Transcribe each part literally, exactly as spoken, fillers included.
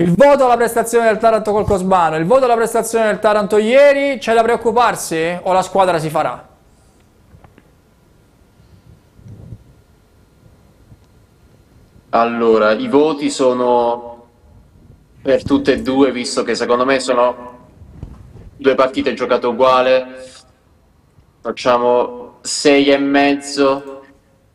Il voto alla prestazione del Taranto col Cosmano, il voto alla prestazione del Taranto ieri, c'è da preoccuparsi o la squadra si farà? Allora, i voti sono per tutte e due, visto che secondo me sono due partite giocate uguali. Facciamo sei e mezzo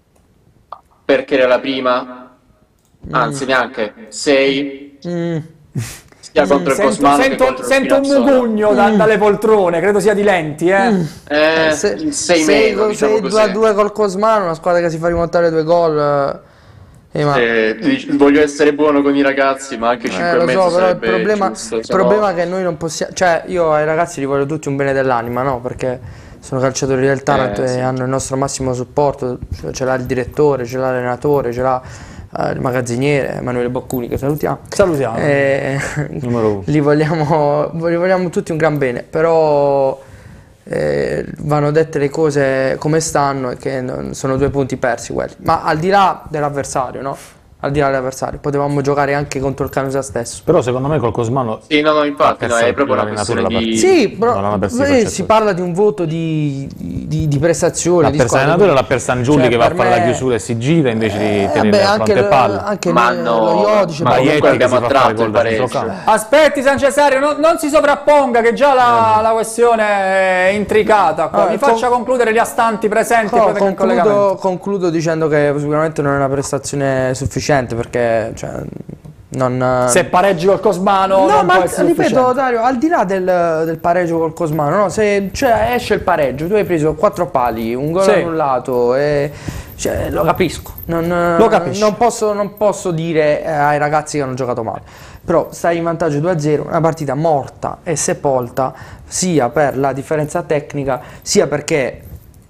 perché era la prima, anzi neanche sei, Mm. sia contro il Sento, Cosmano che sento, contro il sento un Spinazzola. mugugno da- dalle poltrone, credo sia di Lenti, eh. Eh, Se- il sei sei meno, col- diciamo sei così. due a due col Cosmano, una squadra che si fa rimontare due gol. eh, ma- Eh, tu dici, voglio essere buono con i ragazzi, ma anche cinque Eh, e lo mezzo so, però il sarebbe problema, giusto, il se no- problema è che noi non possiamo. Cioè, io ai ragazzi li voglio tutti un bene dell'anima, no? Perché sono calciatori del Taranto Eh, e sì. hanno il nostro massimo supporto. Cioè, ce l'ha il direttore, ce l'ha l'allenatore, ce l'ha eh, il magazziniere Emanuele Boccuni, che salutiamo. Salutiamo. Eh, Numero uno. li, vogliamo, li vogliamo tutti un gran bene, però eh, vanno dette le cose come stanno e che non- sono due punti persi quelli. Ma al di là dell'avversario, no? Al di là dell'avversario, potevamo giocare anche contro il Canusa stesso. Però secondo me col Cosmano Sì, no, no, infatti, ha no, perso è proprio una l'allenatore questione la di... partita. Sì, però non hanno perso i eh, calciatori. si parla di un voto di, di, di prestazione. L'ha di persa squadra, l'allenatore, quindi- l'ha persa Angiulli cioè, che va a per fare me- la chiusura e si gira invece di Eh, tenere vabbè, a anche, fronte palla. anche Ma ne- no, lo Iodice, ma poi- comunque Baietti che abbiamo si fa fare attratto gol il da pareggio. centrocampo. Aspetti San Cesario, non, non si sovrapponga che già la, la questione è intricata qua. Ah, Mi con- faccia concludere gli astanti presenti e No, poi tengo il collegamento. concludo, concludo dicendo che sicuramente non è una prestazione sufficiente perché cioè, non, Se pareggi col Cosmano no, non ma può essere ripeto sufficiente. Dario, al di là del, del pareggio col Cosmano, no? Se cioè, esce il pareggio, tu hai preso quattro pali, un gol Sì. annullato e cioè, lo capisco. Non, Lo capisci. non posso, non posso dire eh, ai ragazzi che hanno giocato male. Però stai in vantaggio due a zero, una partita morta e sepolta sia per la differenza tecnica sia perché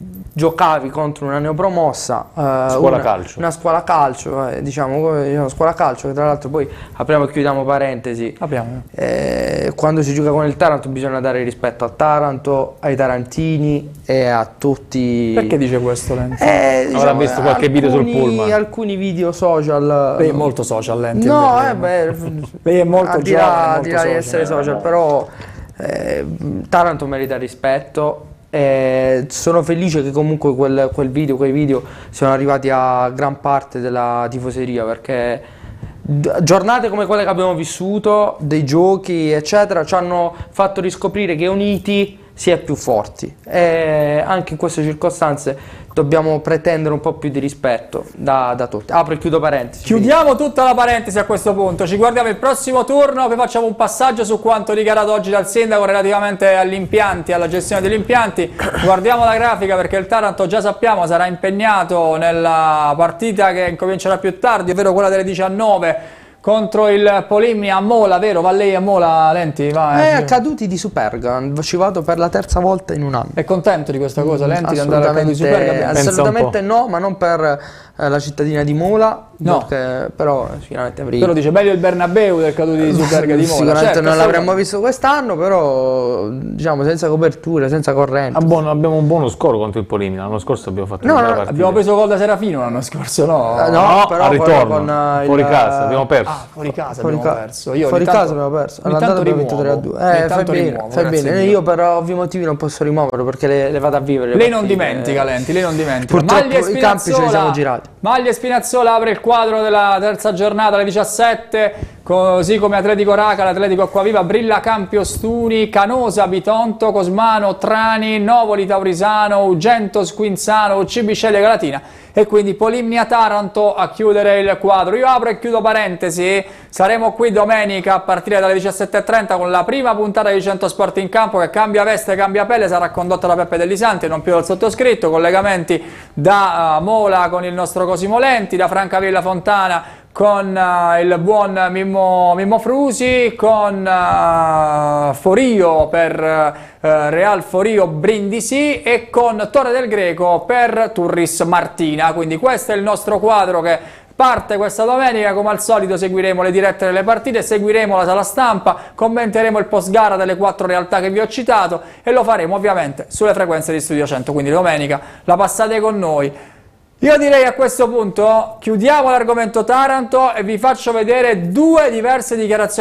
giocavi contro una neopromossa, eh, Scuola una, calcio. una scuola calcio, eh, diciamo, come diciamo, scuola calcio che tra l'altro poi apriamo e chiudiamo parentesi. Abbiamo. Eh, quando si gioca con il Taranto bisogna dare rispetto al Taranto, ai tarantini e a tutti. Perché dice questo Lenti? Eh, Avrà visto qualche video sul pullman. Alcuni video social. Lei è molto social Lenti. No, è eh, vero. beh, Lei è molto al di giovane, là, molto al di là di social. essere social, però eh, Taranto merita rispetto. Eh, sono felice che comunque quel, quel video, quei video siano arrivati a gran parte della tifoseria perché d- giornate come quelle che abbiamo vissuto, dei giochi eccetera, ci hanno fatto riscoprire che uniti si è più forti e anche in queste circostanze dobbiamo pretendere un po' più di rispetto da, da tutti. Apro e chiudo parentesi. Chiudiamo tutta la parentesi a questo punto, ci guardiamo il prossimo turno, poi facciamo un passaggio su quanto dichiarato oggi dal sindaco relativamente agli impianti, alla gestione degli impianti. Guardiamo la grafica perché il Taranto già sappiamo sarà impegnato nella partita che incomincerà più tardi, ovvero quella delle diciannove contro il Polimni a Mola, vero? Va lei a Mola, Lenti? Va, Eh, sì. accaduti di Superga, ci vado per la terza volta in un anno. È contento di questa cosa, Lenti, di andare al Caduti Assolutamente, Superga? Pensa un assolutamente no, ma non per eh, la cittadina di Mola, No. perché, però sicuramente avrei... Però dice meglio il Bernabeu del Caduti di Superga di Mola. Sicuramente certo, non l'avremmo assolutamente. visto quest'anno, però diciamo senza coperture, senza corrente. Ah, buono- abbiamo un buono score contro il Polimina. L'anno scorso abbiamo fatto No, una bella no, partita. Abbiamo preso gol da Serafino l'anno scorso, no? Eh, no, No, però al quello ritorno, con, eh, fuori il- casa, abbiamo perso. Ah, fuori casa Fuori abbiamo ca- perso. Io fuori ogni tanto- casa abbiamo perso. ogni All'andata tanto abbiamo vinto tre a rimuovo, due. ogni Eh, fai tanto bene, rimuovo, fai grazie bene. a Dio. Io però ovvi motivi non posso rimuoverlo perché le, le vado a vivere. le Lei non partite. dimentica, Lenti, lei non dimentica. Purtroppo Maglia e i campi ce li siamo Spinazzola- girati. Maglia e Spinazzola apre il quadro della terza giornata alle diciassette, così come Atletico Raca, l'Atletico Acquaviva, Brilla Campi Ostuni, Canosa, Bitonto, Cosmano, Trani, Novoli Taurisano, Ugento Squinzano, Cibicelle Galatina e quindi Polimnia Taranto a chiudere il quadro. Io apro e chiudo parentesi, saremo qui domenica a partire dalle diciassette e trenta con la prima puntata di cento Sport in Campo che cambia veste, cambia pelle, sarà condotta da Peppe Dellisanti e non più dal sottoscritto, collegamenti da uh, Mola con il nostro Cosimo Lenti, da Francavilla Fontana con uh, il buon Mimmo, Mimmo Frusi, con uh, Forio per uh, Real Forio Brindisi e con Torre del Greco per Turris Martina. Quindi questo è il nostro quadro che parte questa domenica. Come al solito seguiremo le dirette delle partite, seguiremo la sala stampa, commenteremo il post gara delle quattro realtà che vi ho citato e lo faremo ovviamente sulle frequenze di Studio cento, quindi domenica la passate con noi. Io direi a questo punto chiudiamo l'argomento Taranto e vi faccio vedere due diverse dichiarazioni